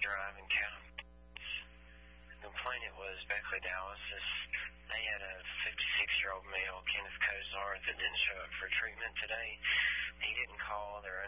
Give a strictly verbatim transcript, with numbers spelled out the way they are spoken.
Drive in County. The complainant was Beckley Dallas. They had a fifty-six-year-old male, Kenneth Cozart, that didn't show up for treatment today. He didn't call their